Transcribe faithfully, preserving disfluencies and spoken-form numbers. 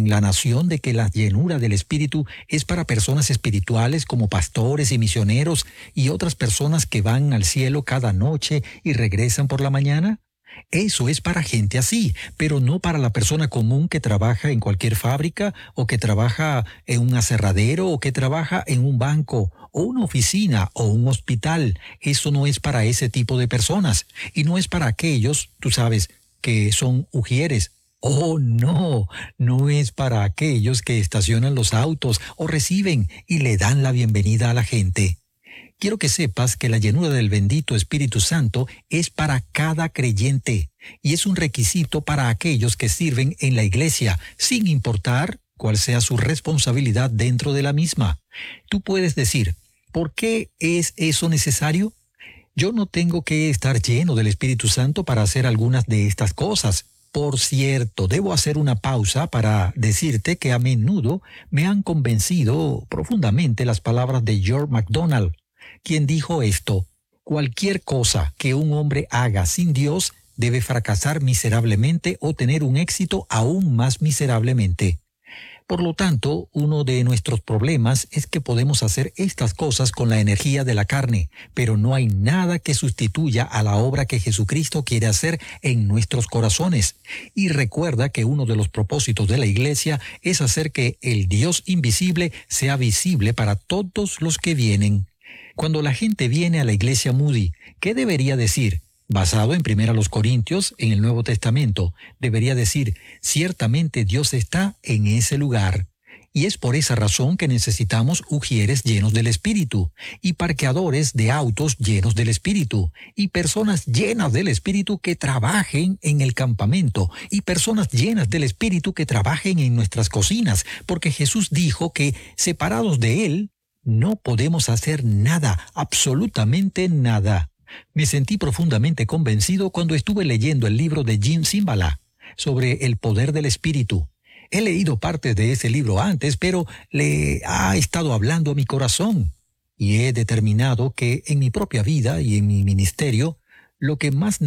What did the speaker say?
en la nación de que la llenura del Espíritu es para personas espirituales como pastores y misioneros y otras personas que van al cielo cada noche y regresan por la mañana? Eso es para gente así, pero no para la persona común que trabaja en cualquier fábrica o que trabaja en un aserradero o que trabaja en un banco o una oficina o un hospital. Eso no es para ese tipo de personas y no es para aquellos, tú sabes, que son ujieres. Oh, no, no es para aquellos que estacionan los autos o reciben y le dan la bienvenida a la gente. Quiero que sepas que la llenura del bendito Espíritu Santo es para cada creyente y es un requisito para aquellos que sirven en la iglesia, sin importar cuál sea su responsabilidad dentro de la misma. Tú puedes decir, ¿por qué es eso necesario? Yo no tengo que estar lleno del Espíritu Santo para hacer algunas de estas cosas. Por cierto, debo hacer una pausa para decirte que a menudo me han convencido profundamente las palabras de George MacDonald, quien dijo esto: cualquier cosa que un hombre haga sin Dios debe fracasar miserablemente o tener un éxito aún más miserablemente. Por lo tanto, uno de nuestros problemas es que podemos hacer estas cosas con la energía de la carne, pero no hay nada que sustituya a la obra que Jesucristo quiere hacer en nuestros corazones. Y recuerda que uno de los propósitos de la iglesia es hacer que el Dios invisible sea visible para todos los que vienen. Cuando la gente viene a la iglesia Moody, ¿qué debería decir? Basado en Primera los Corintios, en el Nuevo Testamento, debería decir, ciertamente Dios está en ese lugar. Y es por esa razón que necesitamos ujieres llenos del Espíritu, y parqueadores de autos llenos del Espíritu, y personas llenas del Espíritu que trabajen en el campamento, y personas llenas del Espíritu que trabajen en nuestras cocinas, porque Jesús dijo que, separados de Él, no podemos hacer nada, absolutamente nada. Me sentí profundamente convencido cuando estuve leyendo el libro de Jim Cymbala sobre el poder del Espíritu. He leído partes de ese libro antes, pero le ha estado hablando a mi corazón. Y he determinado que en mi propia vida y en mi ministerio, lo que más